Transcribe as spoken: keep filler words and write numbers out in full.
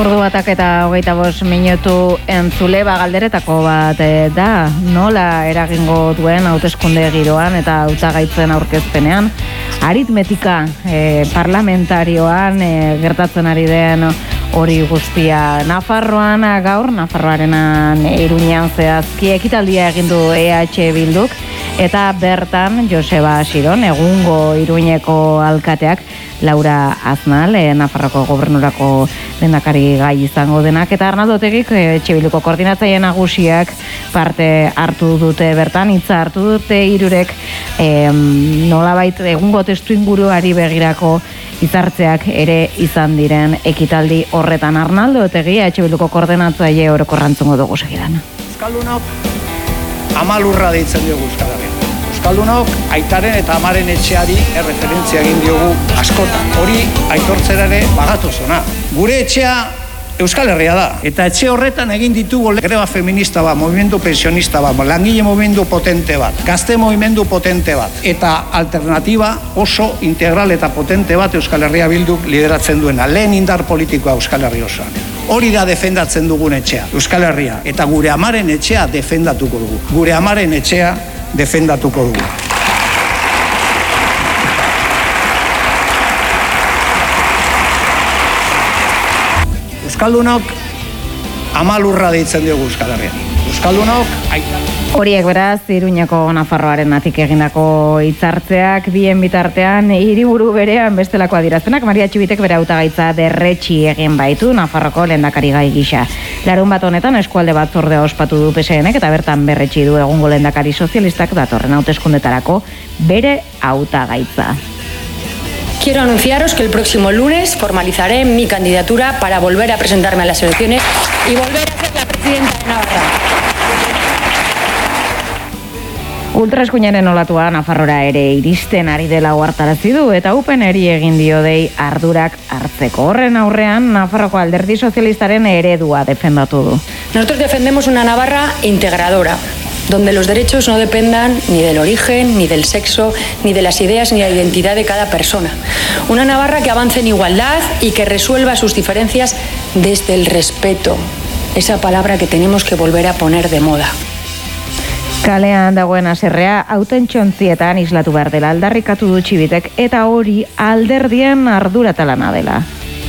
Ordu batak eta hogeita bost minutu entzule galderetako bat e, da, nola eragingo duen hauteskunde giroan eta hautagaitzen aurkezpenean. Aritmetika e, parlamentarioan e, gertatzen ari den hori guztia. Nafarroan gaur, Nafarroarenan Iruñean zehazki ekitaldia egin du E H Bilduk, eta bertan Joseba Asiron, egungo Iruñeko alkateak, Laura Aznal, e, Nafarroko gobernurako lehendakari gai izango denak, eta Arnaldo Otegik, E H Bilduko koordinatzaile nagusiak parte hartu dute bertan, hitza hartu dute hirurek e, nolabait egungo testuinguruari begirako hitzartzeak ere izan diren ekitaldi horretan. Arnaldo Otegi, E H Bilduko koordinatzaile orokorrantzungo dugu segidan. Euskaldunok amalurra deitzen diogu Euskal Herrian. Euskaldunok aitaren eta amaren etxeari erreferentzia egin diogu askotan. Hori aitortzera ere bagatozona. Gure etxea Euskal Herria da. Eta etxe horretan egin ditugu greba feminista bat, movimendu pensionista bat, langile movimendu potente bat, gazte movimendu potente bat. Eta alternatiba oso integral eta potente bat Euskal Herria Bilduk lideratzen duena. Lehen indar politikoa Euskal Herria osoan. Hori da defendatzen dugun etxea, Euskal Herria. Eta gure amaren etxea defendatuko dugu. Gure amaren etxea defendatuko dugu. Euskaldunok amalurra deitzen diogu Euskal Herrian. Euskaldunok aita. Horiek beraz, Iruñeko Nafarroaren atik egindako hitzartzeak, bien bitartean, hiriburu berean bestelako adierazpenak. Maria Txibitek bere hautagaitza derretxi egin baitu Nafarroko lehendakari gai gisa. Larun bat honetan eskualde batzordea ospatu du P S Enek eta bertan berretxi du egungo lehendakari sozialistak datorren hauteskundetarako bere hautagaitza. Quiero anunciaros que el próximo lunes formalizaré mi candidatura para volver a presentarme a las elecciones y volver a ser la presidenta de Navarra. Ultraeskuinaren olatua Nafarrora ere iristen ari dela ohartarazi du eta upeneri egin dio dei ardurak hartzeko. Horren aurrean Nafarroko Alderdi Sozialistaren eredua defendatu du. Nosotros defendemos una Navarra integradora, donde los derechos no dependan ni del origen, ni del sexo, ni de las ideas, ni de la identidad de cada persona. Una Navarra que avance en igualdad y que resuelva sus diferencias desde el respeto. Esa palabra que tenemos que volver a poner de moda. Kalean dagoen haserrea hautentxontzietan islatu behar dela aldarrikatu du Txibitek eta hori alderdien arduratalana dela.